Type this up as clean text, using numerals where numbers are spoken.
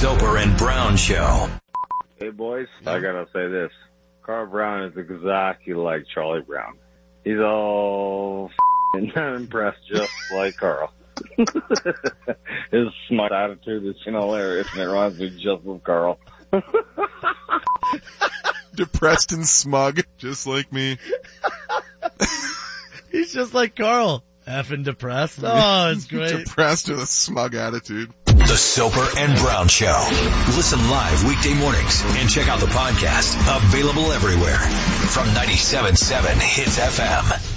Soper and Brown Show. Hey, boys, I gotta say this. Carl Brown is exactly like Charlie Brown. He's all impressed just like Carl. His smart attitude is hilarious, and it reminds me just of Carl. Depressed and smug, just like me. He's just like Carl. Effing depressed. Oh, it's great. Depressed with a smug attitude. The Soper and Brown Show. Listen live weekday mornings and check out the podcast. Available everywhere. From 97.7 Hits FM.